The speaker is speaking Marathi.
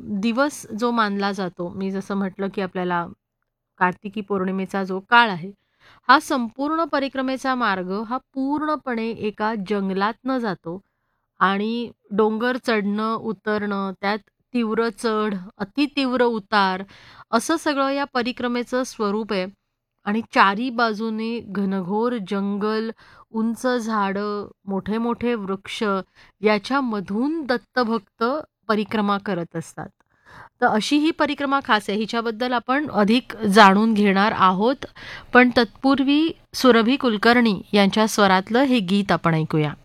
दिवस जो मानला जातो, मी जसं म्हटलं, की आपल्याला कार्तिकी पौर्णिमेचा जो काळ आहे, हा संपूर्ण परिक्रमेचा मार्ग हा पूर्णपणे एका जंगलातनं जातो आणि डोंगर चढणं, उतरणं, त्यात तीव्र चढ, अतितीव्र उतार असं सगळं या परिक्रमेचं स्वरूप आहे आणि चारी बाजूने घनघोर जंगल, उंच झाडं, मोठे-मोठे वृक्ष याच्यामधून दत्तभक्त परिक्रमा करत असतात. तर अशी ही परिक्रमा खास आहे. हिच्याबद्दल आपण अधिक जाणून घेणार आहोत. पण तत्पूर्वी सुरभी कुलकर्णी यांच्या स्वरातलं हे गीत आपण ऐकूया.